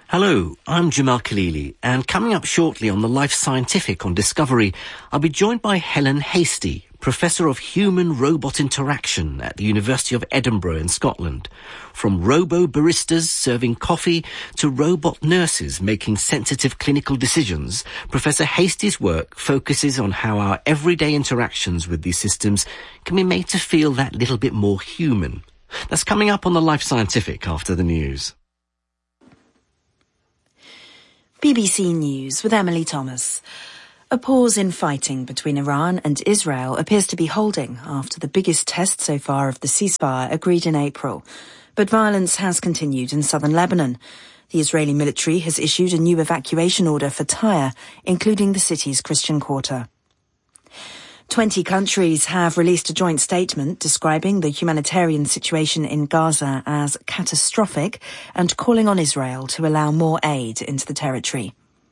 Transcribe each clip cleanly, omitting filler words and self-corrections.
Hello, I'm Jamal Khalili, and coming up shortly on the Life Scientific on Discovery, I'll be joined by Helen Hastie, Professor of Human-Robot Interaction at the University of Edinburgh in Scotland. From robo-baristas serving coffee to robot nurses making sensitive clinical decisions, Professor Hastie's work focuses on how our everyday interactions with these systems can be made to feel that little bit more human. That's coming up on the Life Scientific after the news. BBC News with Emily Thomas. A pause in fighting between Iran and Israel appears to be holding after the biggest test so far of the ceasefire agreed in April. But violence has continued in southern Lebanon. The Israeli military has issued a new evacuation order for Tyre, including the city's Christian quarter. 20 countries have released a joint statement describing the humanitarian situation in Gaza as catastrophic and calling on Israel to allow more aid into the territory.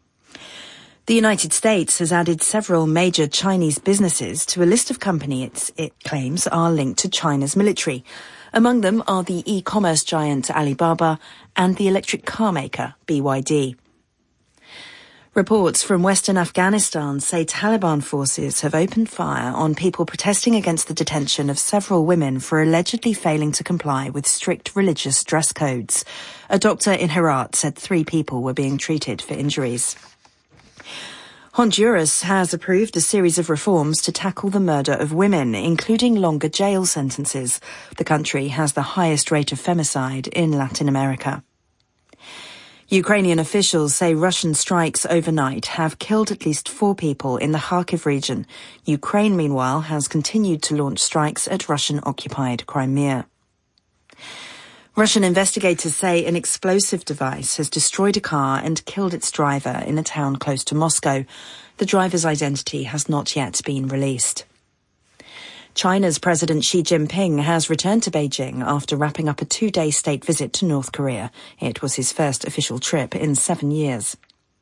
The United States has added several major Chinese businesses to a list of companies it claims are linked to China's military. Among them are the e-commerce giant Alibaba and the electric car maker BYD. Reports from Western Afghanistan say Taliban forces have opened fire on people protesting against the detention of several women for allegedly failing to comply with strict religious dress codes. A doctor in Herat said 3 people were being treated for injuries. Honduras has approved a series of reforms to tackle the murder of women, including longer jail sentences. The country has the highest rate of femicide in Latin America. Ukrainian officials say Russian strikes overnight have killed at least 4 people in the Kharkiv region. Ukraine, meanwhile, has continued to launch strikes at Russian-occupied Crimea. Russian investigators say an explosive device has destroyed a car and killed its driver in a town close to Moscow. The driver's identity has not yet been released. China's President Xi Jinping has returned to Beijing after wrapping up a 2-day state visit to North Korea. It was his first official trip in 7 years.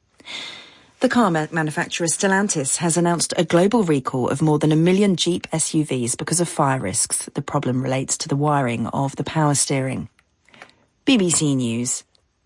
The car manufacturer Stellantis has announced a global recall of more than 1 million Jeep SUVs because of fire risks. The problem relates to the wiring of the power steering. BBC News.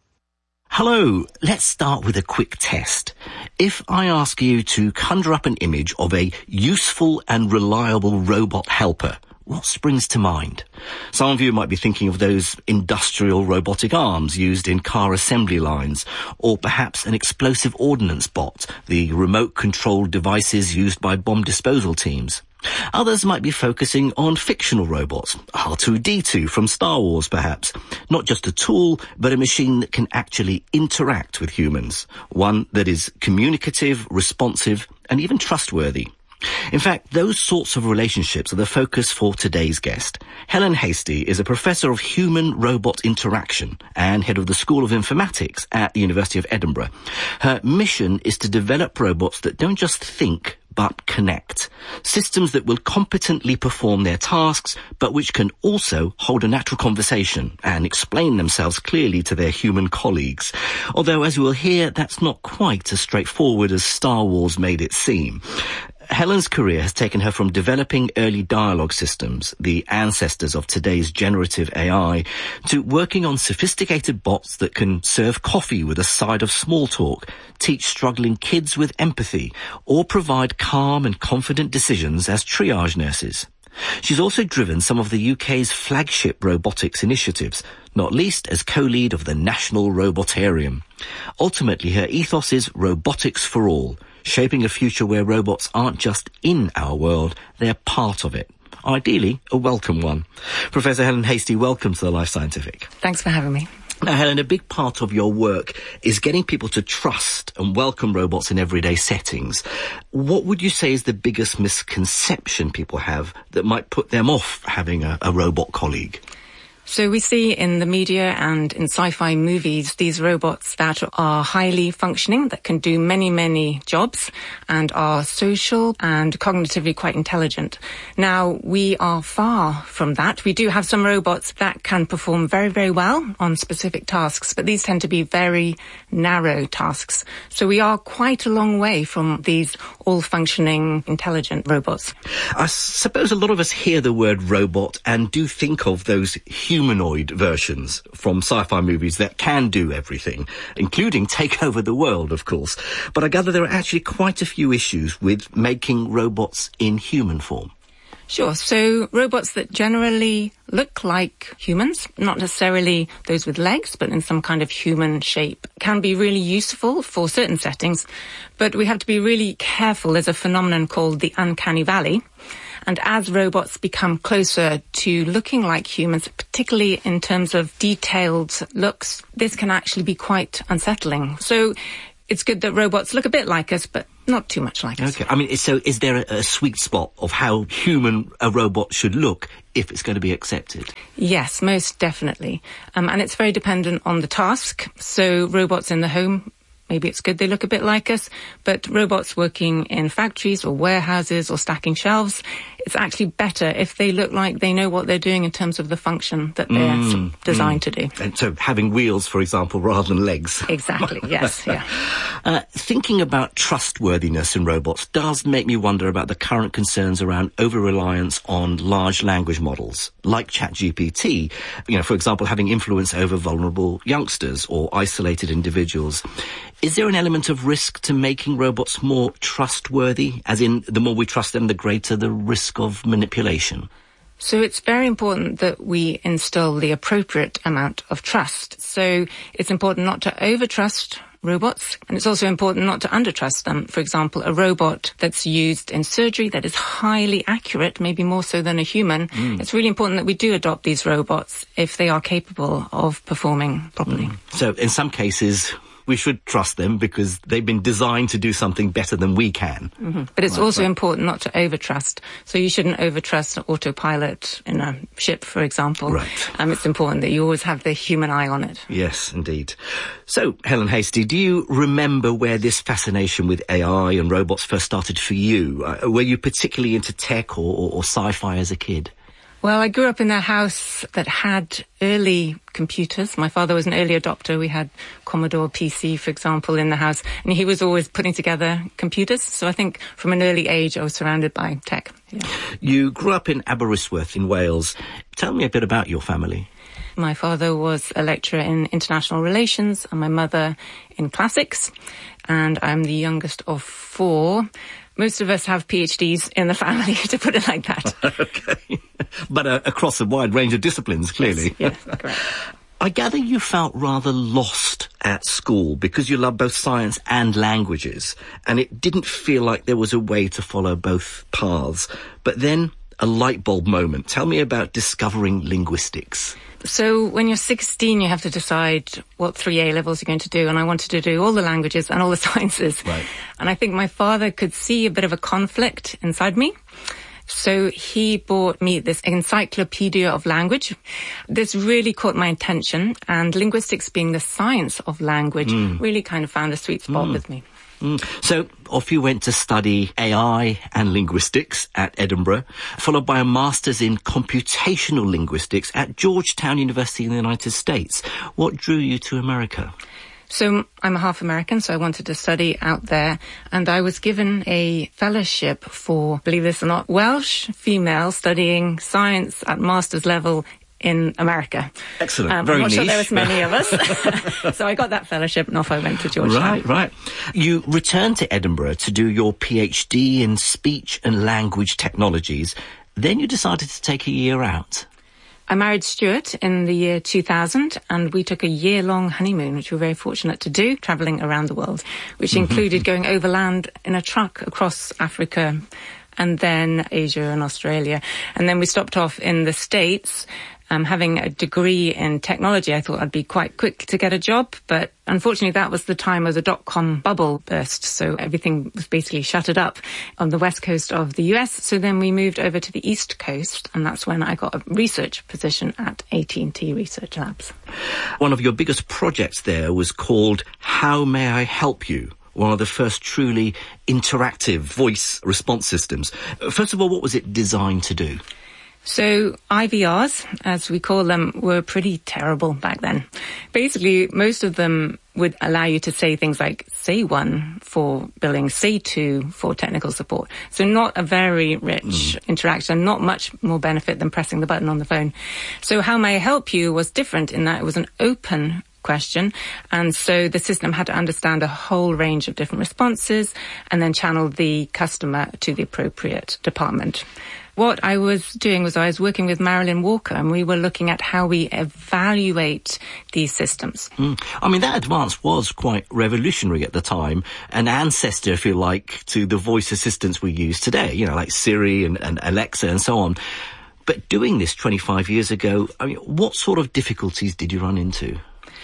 Hello, let's start with a quick test. If I ask you to conjure up an image of a useful and reliable robot helper, what springs to mind? Some of you might be thinking of those industrial robotic arms used in car assembly lines, or perhaps an explosive ordnance bot, the remote-controlled devices used by bomb disposal teams. Others might be focusing on fictional robots, R2-D2 from Star Wars perhaps. Not just a tool, but a machine that can actually interact with humans. One that is communicative, responsive, and even trustworthy. In fact, those sorts of relationships are the focus for today's guest. Helen Hastie is a professor of human-robot interaction and head of the School of Informatics at the University of Edinburgh. Her mission is to develop robots that don't just think, but connect. Systems that will competently perform their tasks, but which can also hold a natural conversation and explain themselves clearly to their human colleagues. Although, as you will hear, that's not quite as straightforward as Star Wars made it seem. Helen's career has taken her from developing early dialogue systems, the ancestors of today's generative AI, to working on sophisticated bots that can serve coffee with a side of small talk, teach struggling kids with empathy, or provide calm and confident decisions as triage nurses. She's also driven some of the UK's flagship robotics initiatives, not least as co-lead of the National Robotarium. Ultimately, her ethos is robotics for all, shaping a future where robots aren't just in our world, they're part of it. Ideally, a welcome one. Professor Helen Hastie, welcome to the Life Scientific. Thanks for having me. Now, Helen, a big part of your work is getting people to trust and welcome robots in everyday settings. What would you say is the biggest misconception people have that might put them off having a robot colleague? So we see in the media and in sci-fi movies these robots that are highly functioning, that can do many, many jobs and are social and cognitively quite intelligent. Now, we are far from that. We do have some robots that can perform very, very well on specific tasks, but these tend to be very narrow tasks. So we are quite a long way from these all-functioning, intelligent robots. I suppose a lot of us hear the word robot and do think of those human humanoid versions from sci-fi movies that can do everything, including take over the world, of course. But I gather there are actually quite a few issues with making robots in human form. Sure. So robots that generally look like humans, not necessarily those with legs, but in some kind of human shape, can be really useful for certain settings. But we have to be really careful. There's a phenomenon called the uncanny valley. And as robots become closer to looking like humans, particularly in terms of detailed looks, this can actually be quite unsettling. So it's good that robots look a bit like us, but not too much like us. Okay. I mean, so is there a sweet spot of how human a robot should look if it's going to be accepted? Yes, most definitely. And it's very dependent on the task. So robots in the home, maybe it's good they look a bit like us, but robots working in factories or warehouses or stacking shelves, it's actually better if they look like they know what they're doing in terms of the function that they're designed to do. And so having wheels, for example, rather than legs. Exactly, yes, yeah. Thinking about trustworthiness in robots does make me wonder about the current concerns around over-reliance on large language models, like ChatGPT, for example, having influence over vulnerable youngsters or isolated individuals. Is there an element of risk to making robots more trustworthy? As in, the more we trust them, the greater the risk of manipulation? So it's very important that we instill the appropriate amount of trust. So it's important not to overtrust robots, and it's also important not to undertrust them. For example, a robot that's used in surgery that is highly accurate, maybe more so than a human, it's really important that we do adopt these robots if they are capable of performing properly. So in some cases, we should trust them because they've been designed to do something better than we can. But it's also important not to overtrust. So you shouldn't overtrust autopilot in a ship, for example. Right. It's important that you always have the human eye on it. Yes, indeed. So, Helen Hastie, do you remember where this fascination with AI and robots first started for you? Were you particularly into tech or sci-fi as a kid? Well, I grew up in a house that had early computers. My father was an early adopter. We had Commodore PC, for example, in the house, and he was always putting together computers. So I think from an early age, I was surrounded by tech. Yeah. You grew up in Aberystwyth in Wales. Tell me a bit about your family. My father was a lecturer in international relations and my mother in classics. And I'm the youngest of 4. Most of us have PhDs in the family, to put it like that. Okay. But across a wide range of disciplines, clearly. Yes, correct. I gather you felt rather lost at school because you loved both science and languages, and it didn't feel like there was a way to follow both paths. But then a light bulb moment. Tell me about discovering linguistics. So when you're 16, you have to decide what 3 A-levels you're going to do. And I wanted to do all the languages and all the sciences. Right. And I think my father could see a bit of a conflict inside me. So he bought me this encyclopedia of language. This really caught my attention. And linguistics being the science of language really kind of found a sweet spot with me. So off you went to study AI and linguistics at Edinburgh, followed by a master's in computational linguistics at Georgetown University in the United States. What drew you to America? So I'm a half American, so I wanted to study out there. And I was given a fellowship for, believe this or not, Welsh female studying science at master's level in America. Excellent. Very I'm not niche. sure there was many of us. So I got that fellowship and off I went to Georgetown. Right. You returned to Edinburgh to do your PhD in speech and language technologies. Then you decided to take a year out. I married Stuart in the year 2000 and we took a year-long honeymoon, which we were very fortunate to do, travelling around the world, which included going overland in a truck across Africa and then Asia and Australia. And then we stopped off in the States. Having a degree in technology, I thought I'd be quite quick to get a job, but unfortunately that was the time of the dot-com bubble burst, so everything was basically shuttered up on the west coast of the US. So then we moved over to the east coast, and that's when I got a research position at AT&T Research Labs. One of your biggest projects there was called How May I Help You? One of the first truly interactive voice response systems. First of all, what was it designed to do? So IVRs, as we call them, were pretty terrible back then. Basically, most of them would allow you to say things like, say 1 for billing, say 2 for technical support. So not a very rich interaction, not much more benefit than pressing the button on the phone. So how may I help you was different in that it was an open question, and so the system had to understand a whole range of different responses and then channel the customer to the appropriate department. What I was doing was I was working with Marilyn Walker, and we were looking at how we evaluate these systems. I mean, that advance was quite revolutionary at the time, an ancestor, if you like, to the voice assistants we use today, you know, like Siri and Alexa and so on. But doing this 25 years ago, I mean, what sort of difficulties did you run into?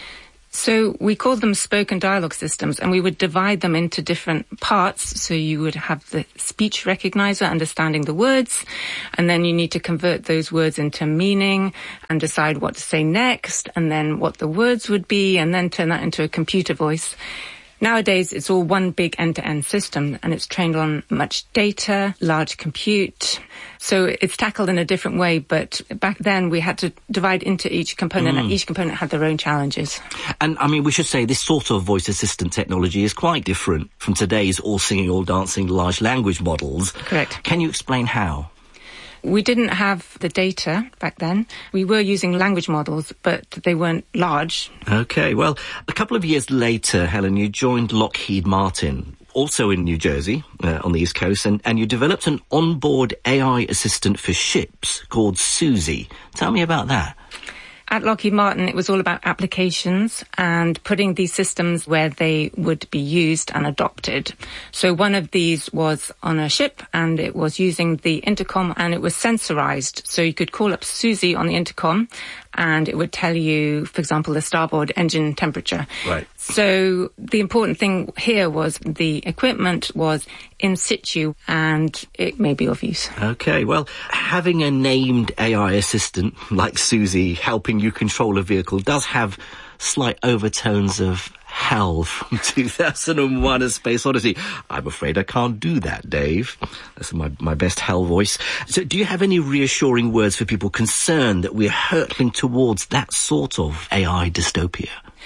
So we called them spoken dialogue systems, and we would divide them into different parts. So you would have the speech recognizer understanding the words, and then you need to convert those words into meaning and decide what to say next, and then what the words would be, and then turn that into a computer voice. Nowadays, it's all one big end-to-end system, and it's trained on much data, large compute. So it's tackled in a different way, but back then we had to divide into each component, and each component had their own challenges. And, I mean, we should say this sort of voice assistant technology is quite different from today's all-singing, all-dancing large language models. Correct. Can you explain how? We didn't have the data back then. We were using language models, but they weren't large. OK, well, a couple of years later, Helen, you joined Lockheed Martin, also in New Jersey, on the East Coast, and you developed an onboard AI assistant for ships called Suzy. Tell me about that. At Lockheed Martin, it was all about applications and putting these systems where they would be used and adopted. So one of these was on a ship, and it was using the intercom, and it was sensorized. So you could call up Suzy on the intercom, and it would tell you, for example, the starboard engine temperature. Right. So the important thing here was the equipment was in situ, and it may be of use. OK, well, having a named AI assistant like Suzy helping you control a vehicle does have slight overtones of HAL from 2001: A Space Odyssey. I'm afraid I can't do that, Dave. That's my best HAL voice. So do you have any reassuring words for people concerned that we're hurtling towards that sort of AI dystopia?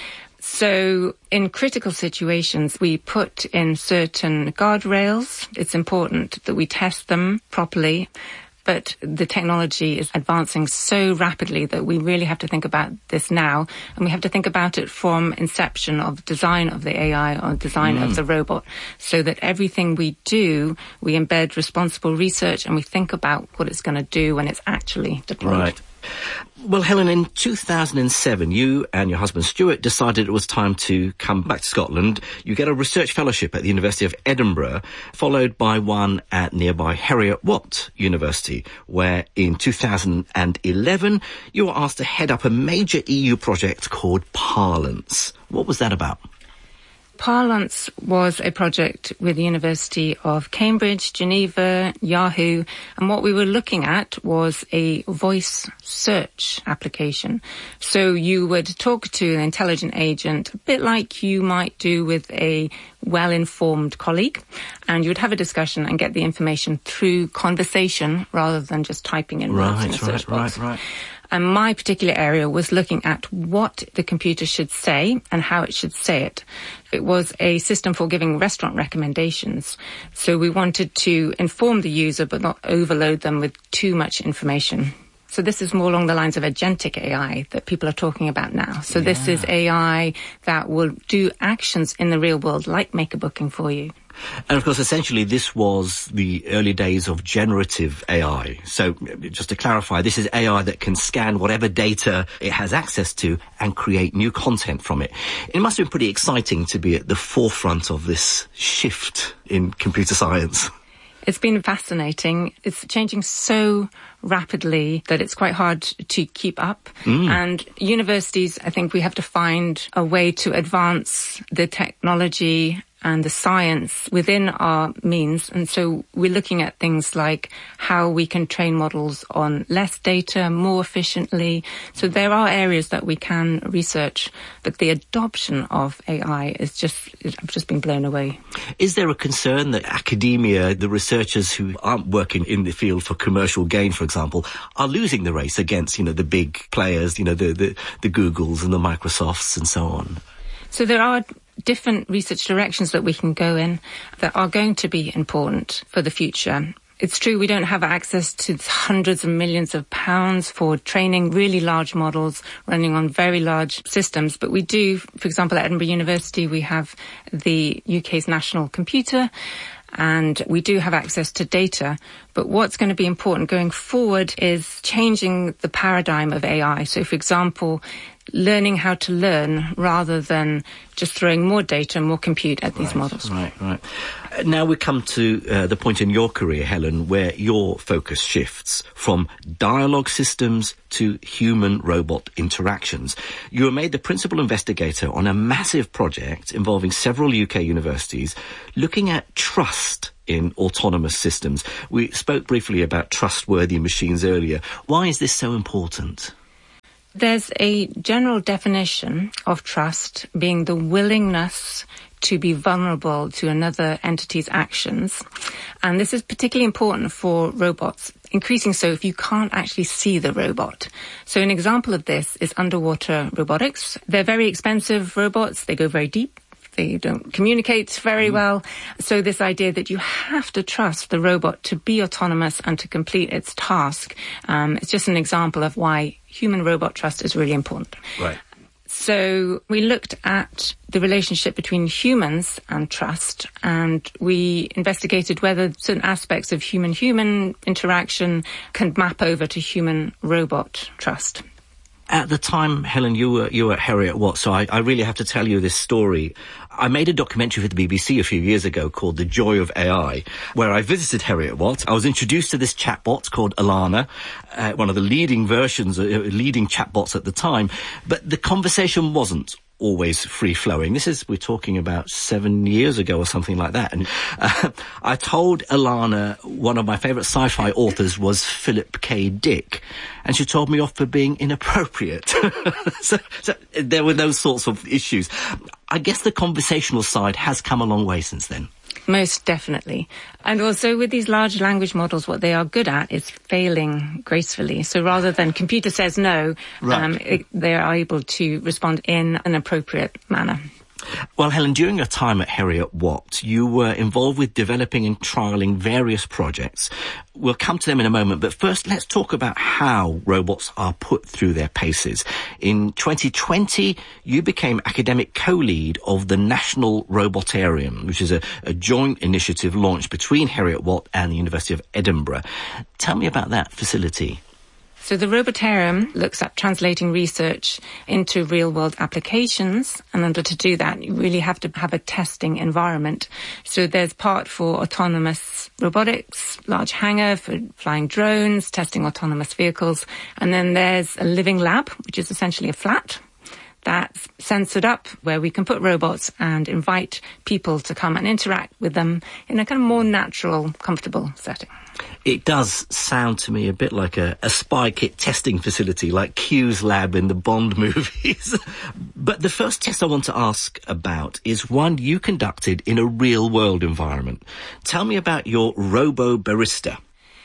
So in critical situations, we put in certain guardrails. It's important that we test them properly. But the technology is advancing so rapidly that we really have to think about this now. And we have to think about it from inception of design of the AI or design of the robot, so that everything we do, we embed responsible research and we think about what it's going to do when it's actually deployed. Right. Well, Helen, in 2007, you and your husband Stuart decided it was time to come back to Scotland. You get a research fellowship at the University of Edinburgh, followed by one at nearby Heriot-Watt University, where in 2011 you were asked to head up a major EU project called Parlance. What was that about? Parlance was a project with the University of Cambridge, Geneva, Yahoo, and what we were looking at was a voice search application. So you would talk to an intelligent agent, a bit like you might do with a well-informed colleague, and you would have a discussion and get the information through conversation rather than just typing in words in a search box. Right. And my particular area was looking at what the computer should say and how it should say it. It was a system for giving restaurant recommendations. So we wanted to inform the user but not overload them with too much information. So this is more along the lines of agentic AI that people are talking about now. So this is AI that will do actions in the real world, like make a booking for you. And of course, essentially, this was the early days of generative AI. So just to clarify, this is AI that can scan whatever data it has access to and create new content from it. It must have been pretty exciting to be at the forefront of this shift in computer science. It's been fascinating. It's changing so rapidly that it's quite hard to keep up. And universities, I think we have to find a way to advance the technology and the science within our means. And so we're looking at things like how we can train models on less data more efficiently. So there are areas that we can research, but the adoption of AI is I've just been blown away. Is there a concern that academia, the researchers who aren't working in the field for commercial gain, for example, are losing the race against, the big players, the Googles and the Microsofts and so on? So there are different research directions that we can go in that are going to be important for the future. It's true we don't have access to hundreds of millions of pounds for training really large models running on very large systems, but we do, for example, at Edinburgh University, we have the UK's national computer, and we do have access to data. But what's going to be important going forward is changing the paradigm of AI. So, for example, learning how to learn rather than just throwing more data, more compute at these models. Right. Now we come to the point in your career, Helen, where your focus shifts from dialogue systems to human-robot interactions. You were made the principal investigator on a massive project involving several UK universities looking at trust in autonomous systems. We spoke briefly about trustworthy machines earlier. Why is this so important? There's a general definition of trust being the willingness to be vulnerable to another entity's actions. And this is particularly important for robots, increasing so if you can't actually see the robot. So an example of this is underwater robotics. They're very expensive robots. They go very deep. They don't communicate very well. So this idea that you have to trust the robot to be autonomous and to complete its task, it's just an example of why human-robot trust is really important. Right. So we looked at the relationship between humans and trust, and we investigated whether certain aspects of human-human interaction can map over to human-robot trust. At the time, Helen, you were at Heriot-Watt, so I really have to tell you this story. I made a documentary for the BBC a few years ago called The Joy of AI, where I visited Heriot-Watt. I was introduced to this chatbot called Alana, one of the leading versions, leading chatbots at the time, but the conversation wasn't always free-flowing. We're talking about 7 years ago or something like that. And I told Alana one of my favourite sci-fi authors was Philip K. Dick, and she told me off for being inappropriate. so there were those sorts of issues. I guess the conversational side has come a long way since then. Most definitely. And also with these large language models, what they are good at is failing gracefully. So rather than computer says no, they are able to respond in an appropriate manner. Well, Helen, during your time at Heriot-Watt, you were involved with developing and trialling various projects. We'll come to them in a moment, but first let's talk about how robots are put through their paces. In 2020, you became academic co-lead of the National Robotarium, which is a joint initiative launched between Heriot-Watt and the University of Edinburgh. Tell me about that facility. So the Robotarium looks at translating research into real-world applications, and in order to do that, you really have to have a testing environment. So there's part for autonomous robotics, large hangar for flying drones, testing autonomous vehicles, and then there's a living lab, which is essentially a flat that's censored up, where we can put robots and invite people to come and interact with them in a kind of more natural, comfortable setting. It does sound to me a bit like a spy kit testing facility, like Q's lab in the Bond movies. But the first test I want to ask about is one you conducted in a real-world environment. Tell me about your Robo-Barista.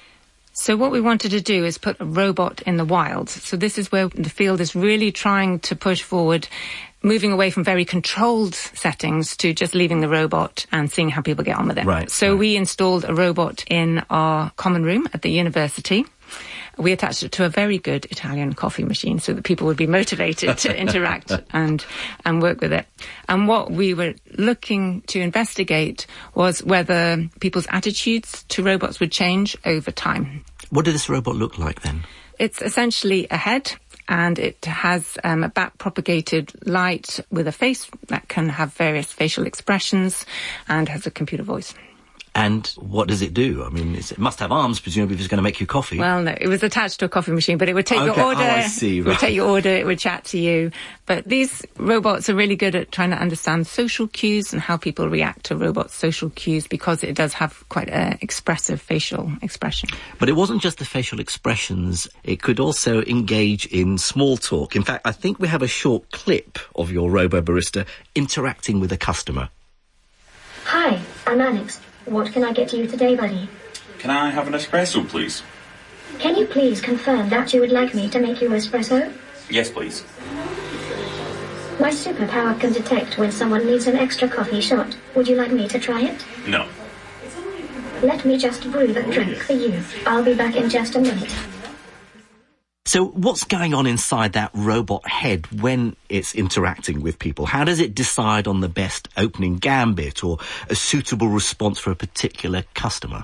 So what we wanted to do is put a robot in the wild. So this is where the field is really trying to push forward, moving away from very controlled settings to just leaving the robot and seeing how people get on with it. Right. We installed a robot in our common room at the university. We attached it to a very good Italian coffee machine so that people would be motivated to interact and work with it. And what we were looking to investigate was whether people's attitudes to robots would change over time. What did this robot look like then? It's essentially a head, and it has a back-propagated light with a face that can have various facial expressions and has a computer voice. And what does it do? I mean, it must have arms, presumably, if it's going to make you coffee. Well, no, it was attached to a coffee machine, but it would take your order. Oh, I see. It would take your order, it would chat to you. But these robots are really good at trying to understand social cues and how people react to robots' social cues, because it does have quite an expressive facial expression. But it wasn't just the facial expressions. It could also engage in small talk. In fact, I think we have a short clip of your robo-barista interacting with a customer. Hi, I'm Alex. What can I get you today, buddy? Can I have an espresso, please? Can you please confirm that you would like me to make you espresso? Yes, please. My superpower can detect when someone needs an extra coffee shot. Would you like me to try it? No. Let me just brew the drink for you. I'll be back in just a minute. So what's going on inside that robot head when it's interacting with people? How does it decide on the best opening gambit or a suitable response for a particular customer?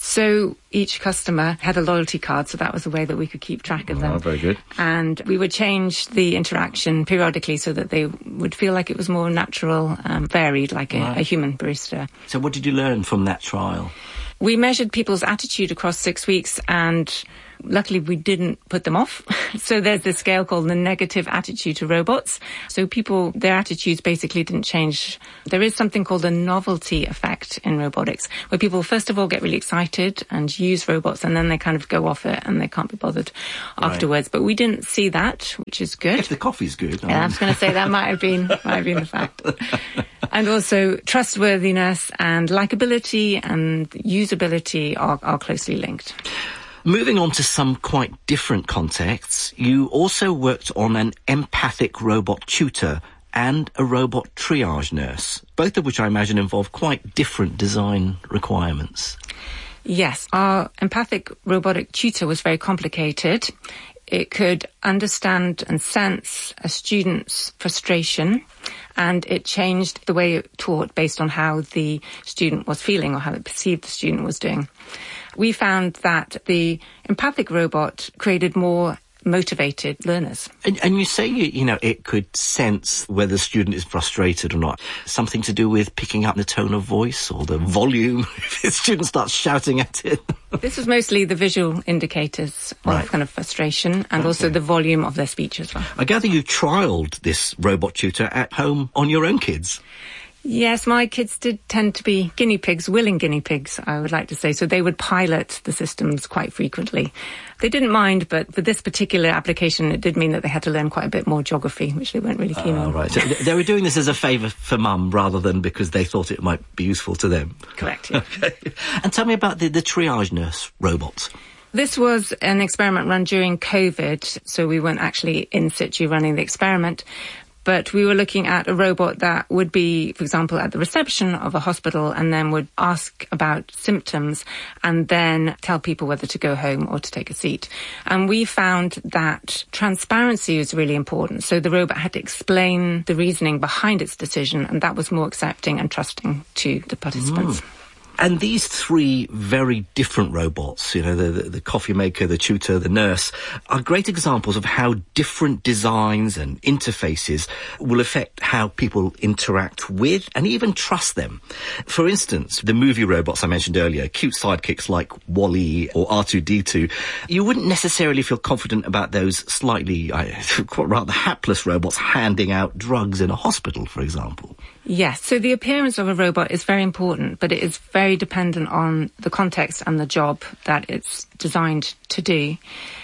So each customer had a loyalty card, so that was a way that we could keep track of them. Oh, very good. And we would change the interaction periodically so that they would feel like it was more natural, varied, like a human barista. So what did you learn from that trial? We measured people's attitude across 6 weeks, and luckily we didn't put them off. So there's this scale called the negative attitude to robots. So people, their attitudes basically didn't change. There is something called a novelty effect in robotics, where people first of all get really excited and use robots, and then they kind of go off it and they can't be bothered afterwards. But we didn't see that, which is good. If the coffee's good. Yeah, I was going to say that might have been the fact. And also trustworthiness and likability and usability are closely linked. Moving on to some quite different contexts, you also worked on an empathic robot tutor and a robot triage nurse, both of which I imagine involve quite different design requirements. Yes, our empathic robotic tutor was very complicated. It could understand and sense a student's frustration, and it changed the way it taught based on how the student was feeling or how it perceived the student was doing. We found that the empathic robot created more motivated learners. And you say, you know, it could sense whether the student is frustrated or not. Something to do with picking up the tone of voice or the volume if the student starts shouting at it? This was mostly the visual indicators of kind of frustration and also the volume of their speech as well. I gather you trialled this robot tutor at home on your own kids. Yes, my kids did tend to be guinea pigs, willing guinea pigs, I would like to say. So they would pilot the systems quite frequently. They didn't mind, but for this particular application, it did mean that they had to learn quite a bit more geography, which they weren't really keen on. Right. So they were doing this as a favour for mum rather than because they thought it might be useful to them. Correct, yeah. Okay. And tell me about the triage nurse robots. This was an experiment run during COVID, so we weren't actually in situ running the experiment. But we were looking at a robot that would be, for example, at the reception of a hospital and then would ask about symptoms and then tell people whether to go home or to take a seat. And we found that transparency was really important. So the robot had to explain the reasoning behind its decision, and that was more accepting and trusting to the participants. And these three very different robots, you know, the coffee maker, the tutor, the nurse, are great examples of how different designs and interfaces will affect how people interact with and even trust them. For instance, the movie robots I mentioned earlier, cute sidekicks like WALL-E or R2-D2, you wouldn't necessarily feel confident about those slightly, rather hapless robots handing out drugs in a hospital, for example. Yes, so the appearance of a robot is very important, but it is very dependent on the context and the job that it's designed to do.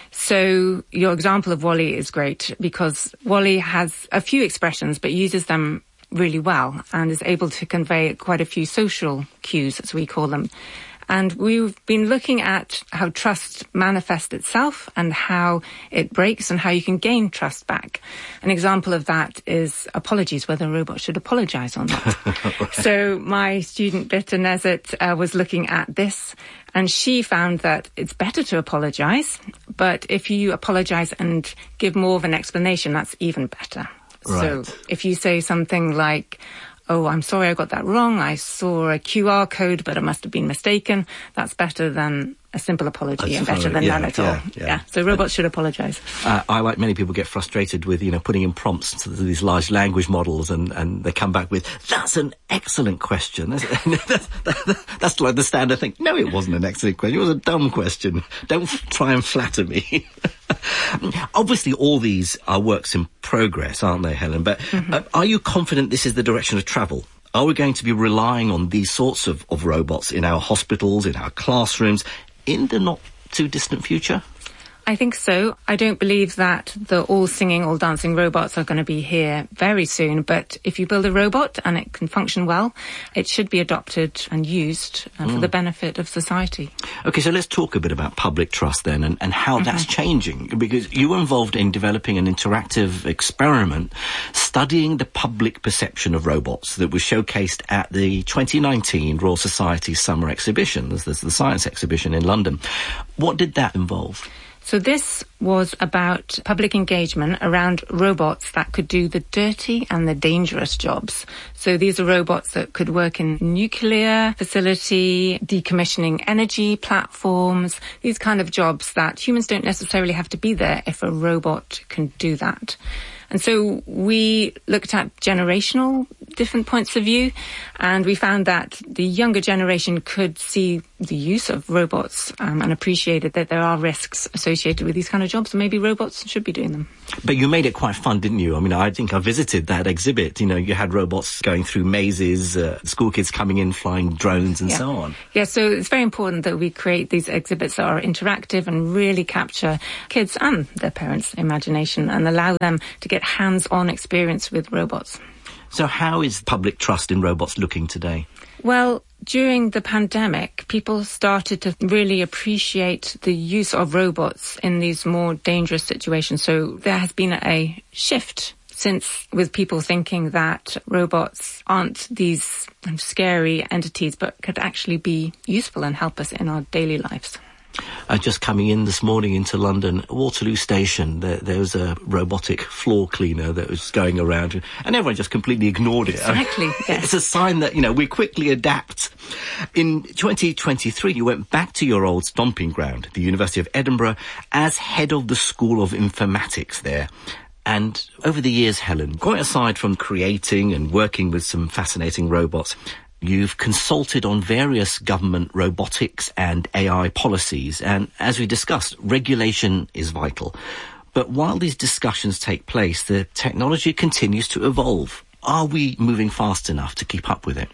So your example of WALL-E is great because WALL-E has a few expressions but uses them really well and is able to convey quite a few social cues, as we call them. And we've been looking at how trust manifests itself and how it breaks and how you can gain trust back. An example of that is apologies, whether a robot should apologise or not. So my student, Bitter Nezet, was looking at this, and she found that it's better to apologise, but if you apologise and give more of an explanation, that's even better. Right. So if you say something like, "Oh, I'm sorry, I got that wrong. I saw a QR code, but it must have been mistaken," that's better than a simple apology and better than none at all. Yeah. So robots should apologise. I, like many people, get frustrated with, putting in prompts to these large language models and they come back with, that's an excellent question. That's like the standard thing. No, it wasn't an excellent question. It was a dumb question. Don't try and flatter me. Obviously, all these are works in progress, aren't they, Helen? But are you confident this is the direction of travel? Are we going to be relying on these sorts of robots in our hospitals, in our classrooms, in the not-too-distant future? I think so. I don't believe that the all-singing, all-dancing robots are going to be here very soon, but if you build a robot and it can function well, it should be adopted and used for the benefit of society. OK, so let's talk a bit about public trust then and how that's changing, because you were involved in developing an interactive experiment studying the public perception of robots that was showcased at the 2019 Royal Society Summer Exhibition. There's the science exhibition in London. What did that involve? So this was about public engagement around robots that could do the dirty and the dangerous jobs. So these are robots that could work in nuclear facility, decommissioning energy platforms, these kind of jobs that humans don't necessarily have to be there if a robot can do that. And so we looked at generational different points of view, and we found that the younger generation could see the use of robots and appreciated that there are risks associated with these kind of jobs, and maybe robots should be doing them. But you made it quite fun, didn't you? I mean, I think I visited that exhibit. You had robots going through mazes, school kids coming in, flying drones and so on. Yeah, so it's very important that we create these exhibits that are interactive and really capture kids and their parents' imagination and allow them to get hands-on experience with robots. So how is public trust in robots looking today? Well, during the pandemic, people started to really appreciate the use of robots in these more dangerous situations. So there has been a shift since, with people thinking that robots aren't these scary entities but could actually be useful and help us in our daily lives. Just coming in this morning into London, Waterloo Station, there was a robotic floor cleaner that was going around and everyone just completely ignored it. Exactly, yes. It's a sign that, we quickly adapt. In 2023, you went back to your old stomping ground, the University of Edinburgh, as head of the School of Informatics there. And over the years, Helen, quite aside from creating and working with some fascinating robots, you've consulted on various government robotics and AI policies, and as we discussed, regulation is vital. But while these discussions take place, the technology continues to evolve. Are we moving fast enough to keep up with it?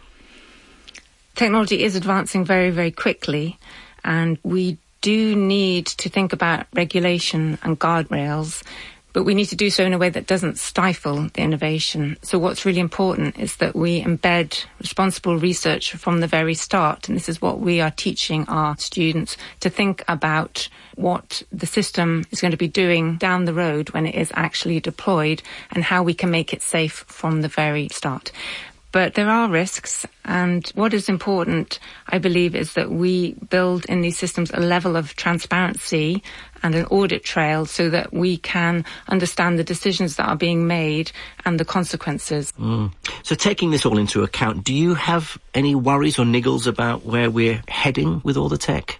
Technology is advancing very, very quickly, and we do need to think about regulation and guardrails, but we need to do so in a way that doesn't stifle the innovation. So what's really important is that we embed responsible research from the very start. And this is what we are teaching our students, to think about what the system is going to be doing down the road when it is actually deployed and how we can make it safe from the very start. But there are risks, and what is important, I believe, is that we build in these systems a level of transparency and an audit trail so that we can understand the decisions that are being made and the consequences. So taking this all into account, do you have any worries or niggles about where we're heading with all the tech?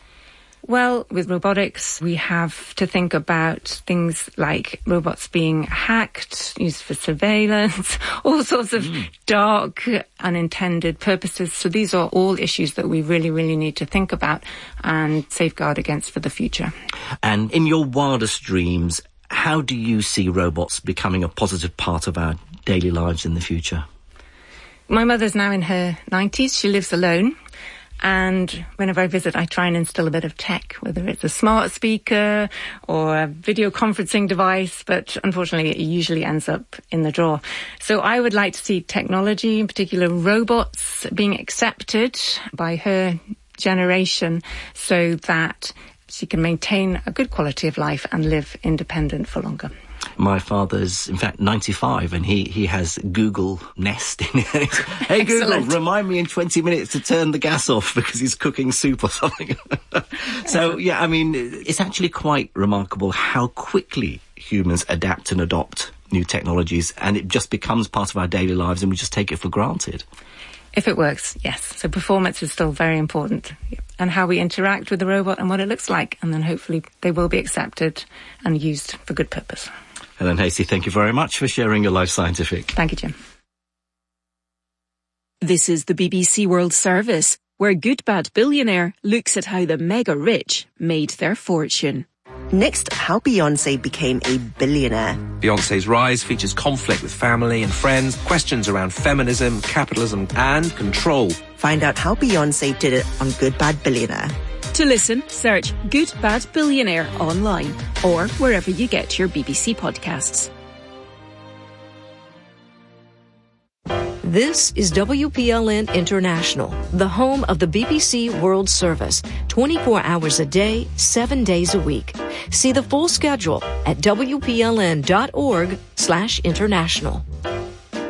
Well, with robotics, we have to think about things like robots being hacked, used for surveillance, all sorts of dark, unintended purposes. So these are all issues that we really, really need to think about and safeguard against for the future. And in your wildest dreams, how do you see robots becoming a positive part of our daily lives in the future? My mother's now in her 90s. She lives alone. And whenever I visit, I try and instill a bit of tech, whether it's a smart speaker or a video conferencing device, but unfortunately it usually ends up in the drawer. So I would like to see technology, in particular robots, being accepted by her generation so that she can maintain a good quality of life and live independent for longer. My father's, in fact, 95, and he has Google Nest in it. Hey, Google, remind me in 20 minutes to turn the gas off because he's cooking soup or something. So, yeah, I mean, it's actually quite remarkable how quickly humans adapt and adopt new technologies, and it just becomes part of our daily lives and we just take it for granted. If it works, yes. So performance is still very important. And how we interact with the robot and what it looks like. And then hopefully they will be accepted and used for good purpose. Helen Hasey, thank you very much for sharing your Life Scientific. Thank you, Jim. This is the BBC World Service, where Good Bad Billionaire looks at how the mega rich made their fortune. Next, how Beyoncé became a billionaire. Beyoncé's rise features conflict with family and friends, questions around feminism, capitalism, and control. Find out how Beyoncé did it on Good Bad Billionaire. To listen, search Good Bad Billionaire online or wherever you get your BBC podcasts. This is WPLN International, the home of the BBC World Service, 24 hours a day, 7 days a week. See the full schedule at wpln.org/international.